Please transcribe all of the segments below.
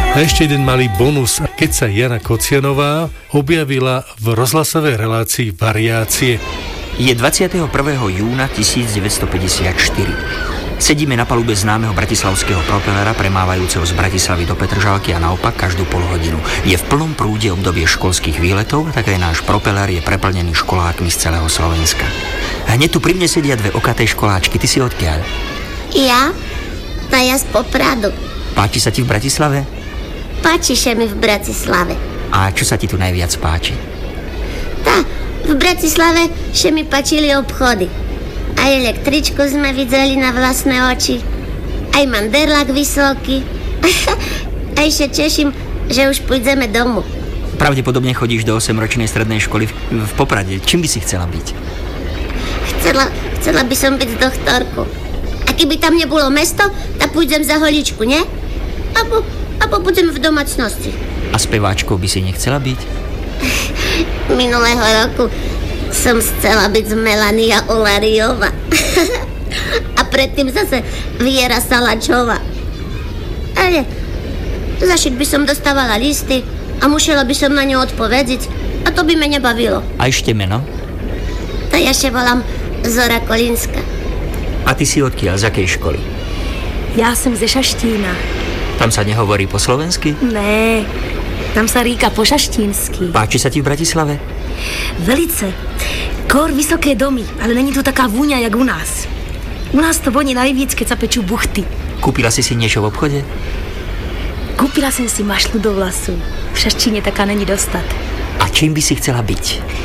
A ešte jeden malý bonus. Keď sa Jana Kocianová objavila v rozhlasovej relácii Variácie. Je 21. júna 1954. Sedíme na palube známeho bratislavského propelera premávajúceho z Bratislavy do Petržalky a naopak každú pol hodinu. Je v plnom prúde obdobie školských výletov, tak aj náš propeler je preplnený školákmi z celého Slovenska. Hneď tu pri mne sedia dve okaté školáčky. Ty si odkiaľ? Ja? Ja z Popradu. Páči sa ti v Bratislave? Páči sa mi v Bratislave. A čo sa ti tu najviac páči? V Bratislave sa mi páčili obchody. Aj električku sme videli na vlastné oči. Aj manderlak vysoký. Aj sa teším, že už pôjdeme domov. Pravdepodobne chodíš do 8-ročnej strednej školy v Poprade. Čím by si chcela byť? Chcela by som byť doktorkou. A keby tam nebolo mesto, tak pôjdem za holičku, nie? Abo budem v domácnosti. A speváčkou by si nechcela byť? Minulého roku som chcela byť Melania Olariová. A predtým zase Viera Salačová. Ale zašiť by som dostávala listy a musela by som na ňu odpovedať a to by ma nebavilo. A ešte meno? To ja sa volám Zora Kolínska. A ty si odkiaľ? Z akej školy? Ja som ze Šaštína. Tam sa nehovorí po slovensky? Ne, tam sa ríka po šaštínsky. Páči sa ti v Bratislave? Velice. Kor vysoké domy, ale není tu taká vúňa, jak u nás. U nás to voní najvíc, keď sa pečú buchty. Kúpila si niečo v obchode? Kúpila som si mašlu do vlasu. V Šaštíne taká není dostat. A čím by si chcela byť?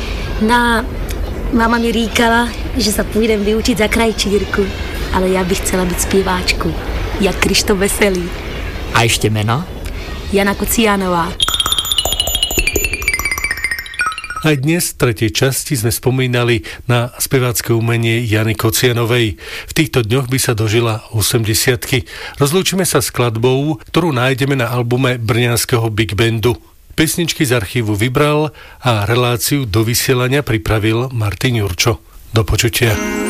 Mama mi ríkala, že sa pôjdem vyučiť za krajčírku, ale ja by chcela byť spieváčku, jak Krištof Veselý. A ešte meno? Aj Jana Kocianová. dnes v tretej časti sme spomínali na spevácké umenie Jany Kocianovej. V týchto dňoch by sa dožila 80-ky. Rozlúčime sa s skladbou, ktorú nájdeme na albume brňanského Big Bandu. Pesničky z archívu vybral a reláciu do vysielania pripravil Martin Jurčo. Do počutia.